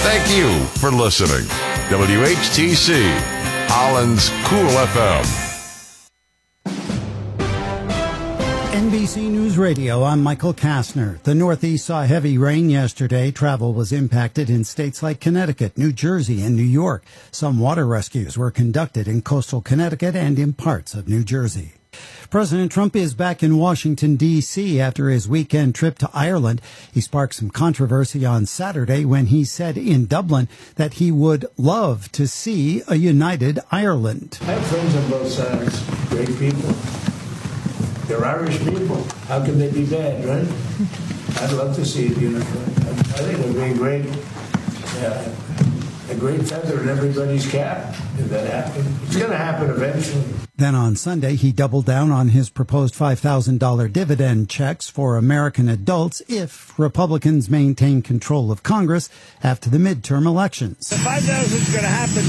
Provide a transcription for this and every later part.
Thank you for listening. WHTC, Holland's Cool FM. NBC News Radio, I'm Michael Kastner. The Northeast saw heavy rain yesterday. Travel was impacted in states like Connecticut, New Jersey, and New York. Some water rescues were conducted in coastal Connecticut and in parts of New Jersey. President Trump is back in Washington, D.C. after his weekend trip to Ireland. He sparked some controversy on Saturday when he said in Dublin that he would love to see a united Ireland. I have friends on both sides, great people. They're Irish people. How can they be bad, right? I'd love to see it unified. I think it would be great. A great feather in everybody's cap if that happened. It's going to happen eventually. Then on Sunday, he doubled down on his proposed $5,000 dividend checks for American adults if Republicans maintain control of Congress after the midterm elections. The $5,000 is going to happen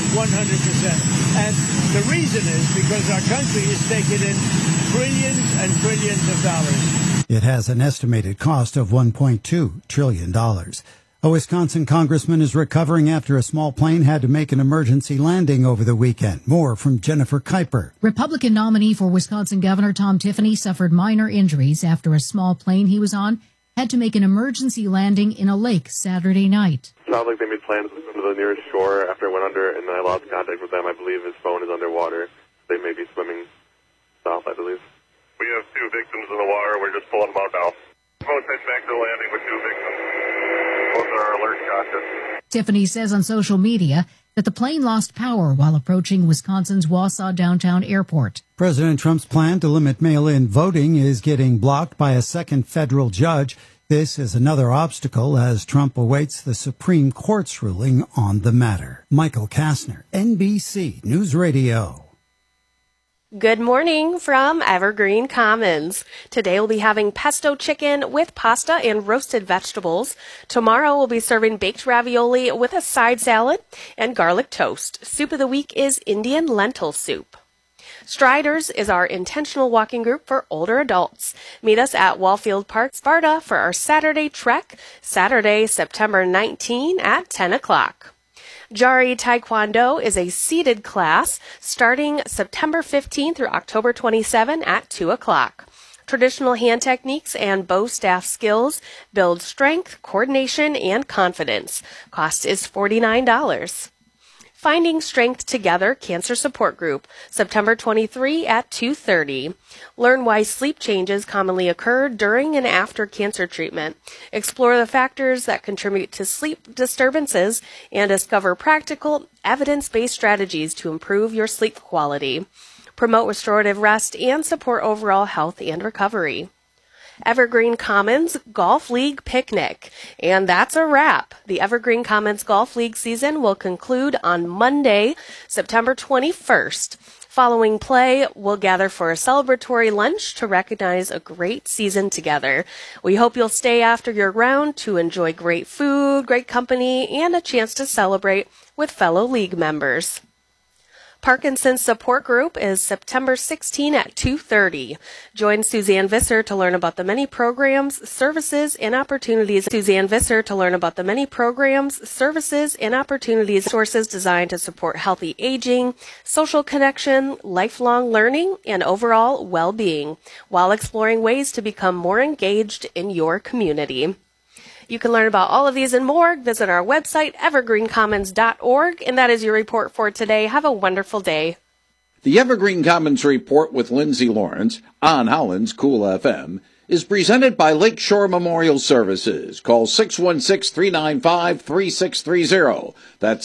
100%. And the reason is because our country is taking in trillions and trillions of dollars. It has an estimated cost of $1.2 trillion. A Wisconsin congressman is recovering after a small plane had to make an emergency landing over the weekend. More from Jennifer Kuiper. Republican nominee for Wisconsin Governor Tom Tiffany suffered minor injuries after a small plane he was on had to make an emergency landing in a lake Saturday night. It sounds like they made plans to go to the nearest shore after it went under, and I lost contact with them. I believe his phone is underwater. They may be swimming south, I believe. We have 2 victims in the water. We're just pulling them out now. Both head back to the landing with 2 victims. Both are alert cautious. Tiffany says on social media that the plane lost power while approaching Wisconsin's Wausau downtown airport. President Trump's plan to limit mail-in voting is getting blocked by a second federal judge. This is another obstacle as Trump awaits the Supreme Court's ruling on the matter. Michael Kastner, NBC News Radio. Good morning from Evergreen Commons. Today we'll be having pesto chicken with pasta and roasted vegetables. Tomorrow we'll be serving baked ravioli with a side salad and garlic toast. Soup of the week is Indian lentil soup. Striders is our intentional walking group for older adults. Meet us at Wallfield Park, Sparta for our Saturday trek, Saturday, September 19 at 10 o'clock. Jari Taekwondo is a seated class starting September 15 through October 27 at 2 o'clock. Traditional hand techniques and bow staff skills build strength, coordination, and confidence. Cost is $49. Finding Strength Together Cancer Support Group, September 23 at 2:30. Learn why sleep changes commonly occur during and after cancer treatment. Explore the factors that contribute to sleep disturbances and discover practical, evidence-based strategies to improve your sleep quality. Promote restorative rest and support overall health and recovery. Evergreen Commons Golf League Picnic. And that's a wrap. The Evergreen Commons Golf League season will conclude on Monday, September 21st. Following play, we'll gather for a celebratory lunch to recognize a great season together. We hope you'll stay after your round to enjoy great food, great company, and a chance to celebrate with fellow league members. Parkinson's Support Group is September 16 at 2:30. Join Suzanne Visser to learn about the many programs, services, and opportunities. Sources designed to support healthy aging, social connection, lifelong learning, and overall well-being, while exploring ways to become more engaged in your community. You can learn about all of these and more. Visit our website, evergreencommons.org. And that is your report for today. Have a wonderful day. The Evergreen Commons Report with Lindsay Lawrence on Holland's Cool FM is presented by Lakeshore Memorial Services. Call 616-395-3630. That's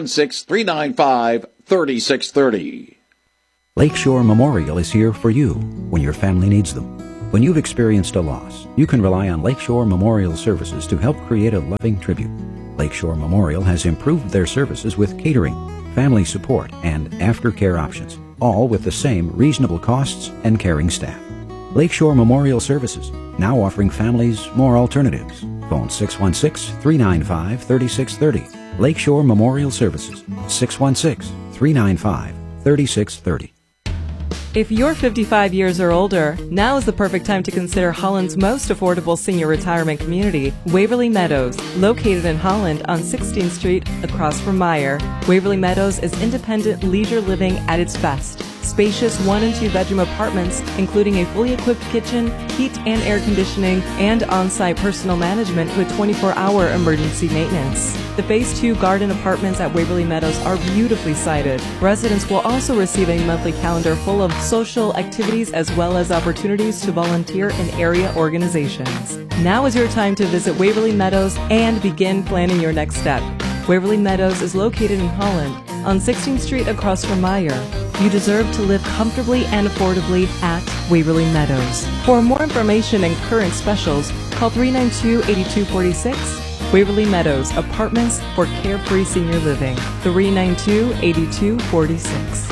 616-395-3630. Lakeshore Memorial is here for you when your family needs them. When you've experienced a loss, you can rely on Lakeshore Memorial Services to help create a loving tribute. Lakeshore Memorial has improved their services with catering, family support, and aftercare options, all with the same reasonable costs and caring staff. Lakeshore Memorial Services, now offering families more alternatives. Phone 616-395-3630. Lakeshore Memorial Services, 616-395-3630. If you're 55 years or older, now is the perfect time to consider Holland's most affordable senior retirement community, Waverly Meadows, located in Holland on 16th Street across from Meijer. Waverly Meadows is independent leisure living at its best. Spacious 1 and 2 bedroom apartments, including a fully equipped kitchen, heat and air conditioning, and on-site personal management with 24-hour emergency maintenance. The Phase 2 garden apartments at Waverly Meadows are beautifully sited. Residents will also receive a monthly calendar full of social activities as well as opportunities to volunteer in area organizations. Now is your time to visit Waverly Meadows and begin planning your next step. Waverly Meadows is located in Holland on 16th Street across from Meijer. You deserve to live comfortably and affordably at Waverly Meadows. For more information and current specials, call 392-8246. Waverly Meadows, apartments for carefree senior living. 392-8246.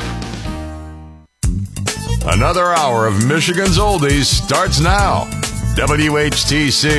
Another hour of Michigan's Oldies starts now. WHTC